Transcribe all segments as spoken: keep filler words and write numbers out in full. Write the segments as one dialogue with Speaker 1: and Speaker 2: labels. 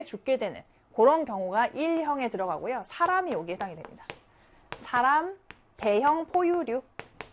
Speaker 1: 죽게 되는 그런 경우가 일형에 들어가고요. 사람이 여기에 해당이 됩니다. 사람, 대형 포유류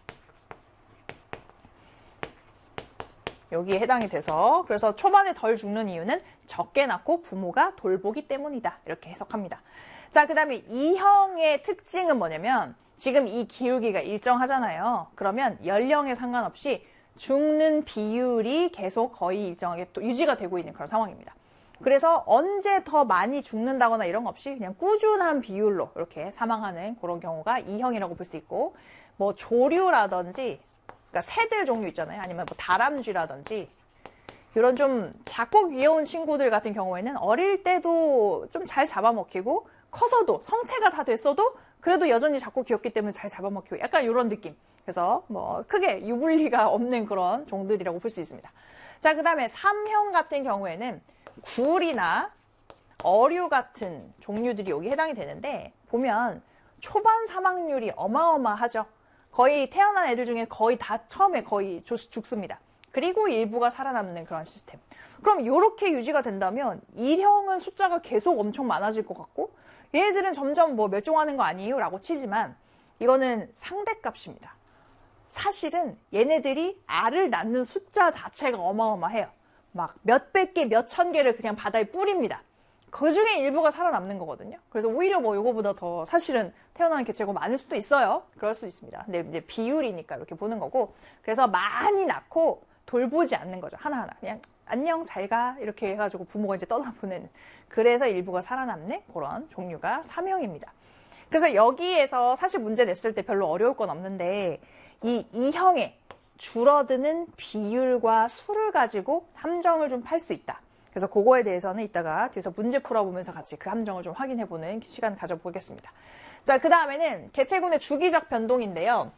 Speaker 1: 여기에 해당이 돼서, 그래서 초반에 덜 죽는 이유는 적게 낳고 부모가 돌보기 때문이다. 이렇게 해석합니다. 자, 그 다음에 이형의 특징은 뭐냐면 지금 이 기울기가 일정하잖아요. 그러면 연령에 상관없이 죽는 비율이 계속 거의 일정하게 또 유지가 되고 있는 그런 상황입니다. 그래서 언제 더 많이 죽는다거나 이런 거 없이 그냥 꾸준한 비율로 이렇게 사망하는 그런 경우가 이형이라고 볼 수 있고, 뭐 조류라든지 그러니까 새들 종류 있잖아요. 아니면 뭐 다람쥐라든지 이런 좀 작고 귀여운 친구들 같은 경우에는 어릴 때도 좀 잘 잡아먹히고 커서도 성체가 다 됐어도 그래도 여전히 작고 귀엽기 때문에 잘 잡아먹히고 약간 이런 느낌. 그래서 뭐 크게 유불리가 없는 그런 종들이라고 볼 수 있습니다. 자, 그 다음에 삼형 같은 경우에는 굴이나 어류 같은 종류들이 여기 해당이 되는데, 보면 초반 사망률이 어마어마하죠. 거의 태어난 애들 중에 거의 다 처음에 거의 죽습니다. 그리고 일부가 살아남는 그런 시스템. 그럼 이렇게 유지가 된다면 일형은 숫자가 계속 엄청 많아질 것 같고, 얘네들은 점점 뭐 멸종하는 거 아니에요? 라고 치지만 이거는 상대값입니다. 사실은 얘네들이 알을 낳는 숫자 자체가 어마어마해요. 막 몇백 개, 몇천 개를 그냥 바다에 뿌립니다. 그 중에 일부가 살아남는 거거든요. 그래서 오히려 뭐 이거보다 더 사실은 태어나는 개체가 많을 수도 있어요. 그럴 수 있습니다. 근데 이제 비율이니까 이렇게 보는 거고, 그래서 많이 낳고 돌보지 않는 거죠. 하나하나. 그냥 안녕, 잘 가. 이렇게 해가지고 부모가 이제 떠나보내는. 그래서 일부가 살아남는 그런 종류가 삼형입니다. 그래서 여기에서 사실 문제 냈을 때 별로 어려울 건 없는데, 이 이형의 줄어드는 비율과 수를 가지고 함정을 좀 팔 수 있다. 그래서 그거에 대해서는 이따가 뒤에서 문제 풀어보면서 같이 그 함정을 좀 확인해보는 시간 가져보겠습니다. 자, 그 다음에는 개체군의 주기적 변동인데요.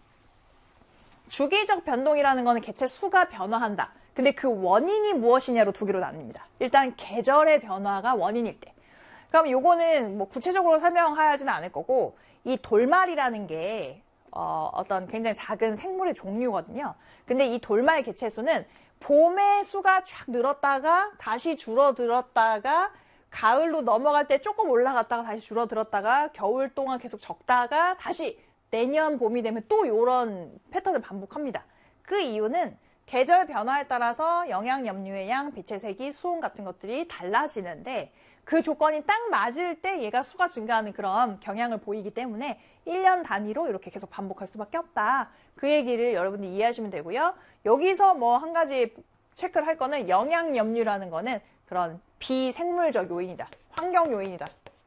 Speaker 1: 주기적 변동이라는 거는 개체 수가 변화한다. 근데 그 원인이 무엇이냐로 두 개로 나뉩니다. 일단 계절의 변화가 원인일 때. 그럼 요거는 뭐 구체적으로 설명하지는 않을 거고, 이 돌말이라는 게 어, 어떤 굉장히 작은 생물의 종류거든요. 근데 이 돌말 개체 수는 봄에 수가 쫙 늘었다가 다시 줄어들었다가 가을로 넘어갈 때 조금 올라갔다가 다시 줄어들었다가 겨울 동안 계속 적다가 다시 내년 봄이 되면 또 이런 패턴을 반복합니다. 그 이유는 계절 변화에 따라서 영양, 염류의 양, 빛의 색이, 수온 같은 것들이 달라지는데, 그 조건이 딱 맞을 때 얘가 수가 증가하는 그런 경향을 보이기 때문에 일 년 단위로 이렇게 계속 반복할 수밖에 없다. 그 얘기를 여러분들이 이해하시면 되고요. 여기서 뭐 한 가지 체크를 할 거는 영양, 염류라는 거는 그런 비생물적 요인이다. 환경 요인이다.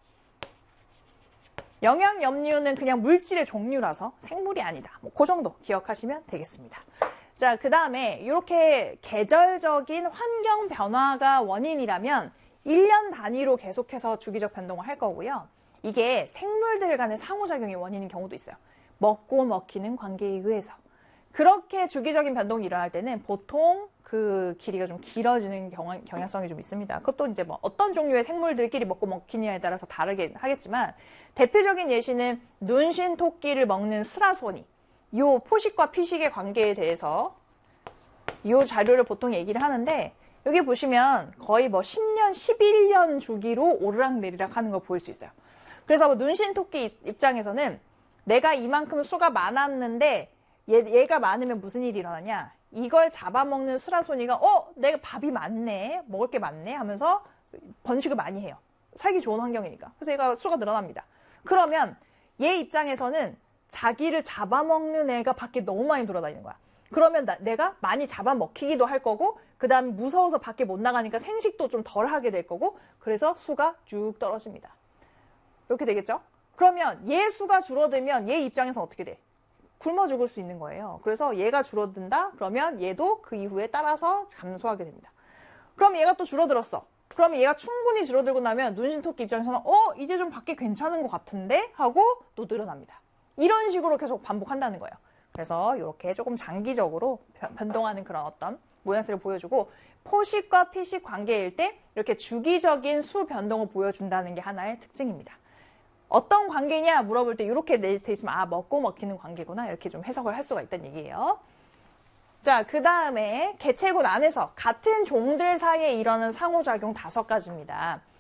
Speaker 1: 영양, 염류는 그냥 물질의 종류라서 생물이 아니다. 뭐 그 정도 기억하시면 되겠습니다. 자, 그 다음에 이렇게 계절적인 환경 변화가 원인이라면 일 년 단위로 계속해서 주기적 변동을 할 거고요. 이게 생물들 간의 상호작용이 원인인 경우도 있어요. 먹고 먹히는 관계에 의해서. 그렇게 주기적인 변동이 일어날 때는 보통 그 길이가 좀 길어지는 경향, 경향성이 좀 있습니다. 그것도 이제 뭐 어떤 종류의 생물들끼리 먹고 먹히냐에 따라서 다르게 하겠지만, 대표적인 예시는 눈신 토끼를 먹는 스라소니. 요 포식과 피식의 관계에 대해서 요 자료를 보통 얘기를 하는데, 여기 보시면 거의 뭐 십 년, 십일 년 주기로 오르락내리락 하는 거 보일 수 있어요. 그래서 뭐 눈신 토끼 입장에서는 내가 이만큼 수가 많았는데 얘, 얘가 많으면 무슨 일이 일어나냐, 이걸 잡아먹는 스라소니가 어? 내가 밥이 많네, 먹을 게 많네 하면서 번식을 많이 해요. 살기 좋은 환경이니까. 그래서 얘가 수가 늘어납니다. 그러면 얘 입장에서는 자기를 잡아먹는 애가 밖에 너무 많이 돌아다니는 거야. 그러면 나, 내가 많이 잡아먹히기도 할 거고, 그 다음에 무서워서 밖에 못 나가니까 생식도 좀 덜 하게 될 거고, 그래서 수가 쭉 떨어집니다. 이렇게 되겠죠? 그러면 얘 수가 줄어들면 얘 입장에서 어떻게 돼? 굶어 죽을 수 있는 거예요. 그래서 얘가 줄어든다? 그러면 얘도 그 이후에 따라서 감소하게 됩니다. 그럼 얘가 또 줄어들었어. 그럼 얘가 충분히 줄어들고 나면 눈신토끼 입장에서는 어? 이제 좀 밖에 괜찮은 것 같은데? 하고 또 늘어납니다. 이런 식으로 계속 반복한다는 거예요. 그래서 이렇게 조금 장기적으로 변동하는 그런 어떤 모양새를 보여주고, 포식과 피식 관계일 때 이렇게 주기적인 수 변동을 보여준다는 게 하나의 특징입니다. 어떤 관계냐 물어볼 때 이렇게 돼 있으면 아, 먹고 먹히는 관계구나, 이렇게 좀 해석을 할 수가 있다는 얘기예요. 자, 그 다음에 개체군 안에서 같은 종들 사이에 일어나는 상호작용 다섯 가지입니다.